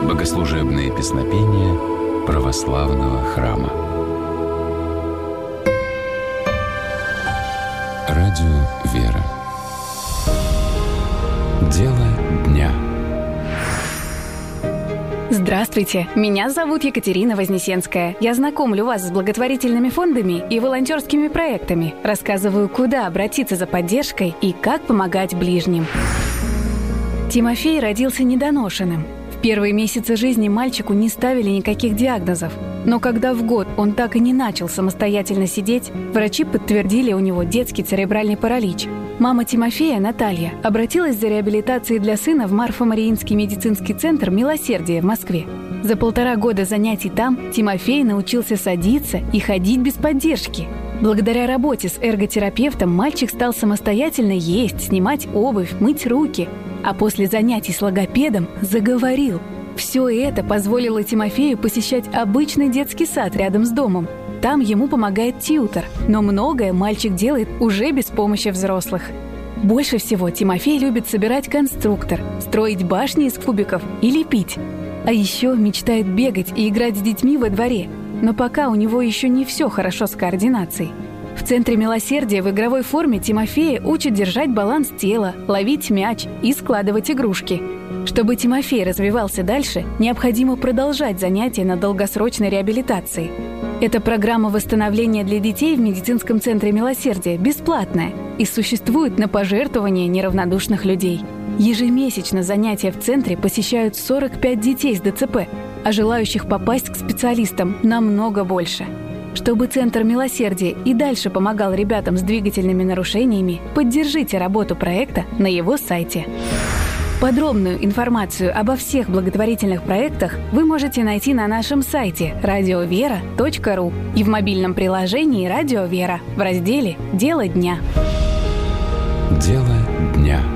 Богослужебные песнопения православного храма. Радио «Вера». Дело дня. Здравствуйте, меня зовут Екатерина Вознесенская. Я знакомлю вас с благотворительными фондами и волонтерскими проектами. Рассказываю, куда обратиться за поддержкой и как помогать ближним. Тимофей родился недоношенным. В первые месяцы жизни мальчику не ставили никаких диагнозов. Но когда в год он так и не начал самостоятельно сидеть, врачи подтвердили у него детский церебральный паралич. Мама Тимофея, Наталья, обратилась за реабилитацией для сына в Марфа-Мариинский медицинский центр «Милосердие» в Москве. За 1,5 года занятий там Тимофей научился садиться и ходить без поддержки. Благодаря работе с эрготерапевтом мальчик стал самостоятельно есть, снимать обувь, мыть руки. А после занятий с логопедом заговорил. Все это позволило Тимофею посещать обычный детский сад рядом с домом. Там ему помогает тьютор, но многое мальчик делает уже без помощи взрослых. Больше всего Тимофей любит собирать конструктор, строить башни из кубиков и лепить. А еще мечтает бегать и играть с детьми во дворе. Но пока у него еще не все хорошо с координацией. В Центре Милосердия в игровой форме Тимофея учат держать баланс тела, ловить мяч и складывать игрушки. Чтобы Тимофей развивался дальше, необходимо продолжать занятия на долгосрочной реабилитации. Эта программа восстановления для детей в медицинском центре Милосердия бесплатная и существует на пожертвования неравнодушных людей. Ежемесячно занятия в центре посещают 45 детей с ДЦП, а желающих попасть к специалистам намного больше. Чтобы Центр Милосердия и дальше помогал ребятам с двигательными нарушениями, поддержите работу проекта на его сайте. Подробную информацию обо всех благотворительных проектах вы можете найти на нашем сайте radiovera.ru и в мобильном приложении «Радио Вера» в разделе «Дело дня». Дело дня.